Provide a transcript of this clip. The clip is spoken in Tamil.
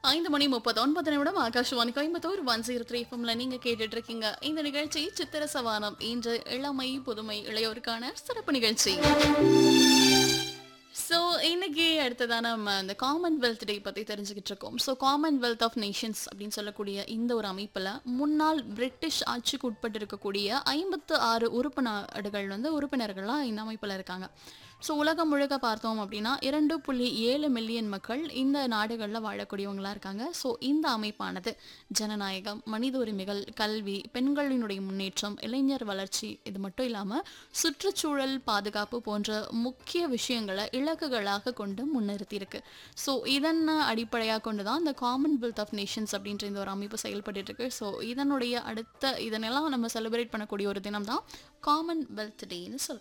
5:39 ஆகாஷவாணி கோயம்புத்தூர் 103 எஃப்எம்ல நீங்க கேட்டுட்டு இருக்கீங்க. இந்த நிகழ்ச்சி சித்திர சவானம் இன்று இளமை புதுமை இளையோருக்கான சிறப்பு நிகழ்ச்சி. ஸோ இன்னைக்கு அடுத்ததான் நம்ம இந்த காமன்வெல்த் டே பற்றி தெரிஞ்சுக்கிட்டு இருக்கோம். ஸோ காமன்வெல்த் ஆஃப் நேஷன்ஸ் அப்படின்னு சொல்லக்கூடிய இந்த ஒரு அமைப்பில் முன்னாள் பிரிட்டிஷ் ஆட்சிக்கு உட்பட்டு இருக்கக்கூடிய 56 உறுப்பு நாடுகள் உறுப்பினர்களாக இந்த அமைப்பில் இருக்காங்க. ஸோ உலகம் முழுக்க பார்த்தோம் அப்படின்னா 2.7 மில்லியன் மக்கள் இந்த நாடுகளில் வாழக்கூடியவங்களாக இருக்காங்க. ஸோ இந்த அமைப்பானது ஜனநாயகம், மனித உரிமைகள், கல்வி, பெண்களினுடைய முன்னேற்றம், இளைஞர் வளர்ச்சி, இது மட்டும் இல்லாமல் சுற்றுச்சூழல் பாதுகாப்பு போன்ற முக்கிய விஷயங்களை இலக்குகளாக கொண்டு முன்னிறுத்தியிருக்கு. ஸோ இதன் அடிப்படையாக கொண்டு தான் இந்த காமன்வெல்த் ஆஃப் நேஷன்ஸ் அப்படின்ற இந்த ஒரு அமைப்பு செயல்பட்டு இருக்கு. ஸோ இதனுடைய இதனெல்லாம் நம்ம செலிப்ரேட் பண்ணக்கூடிய ஒரு தினம் தான் காமன்வெல்த் டேன்னு சொல்கிறோம்.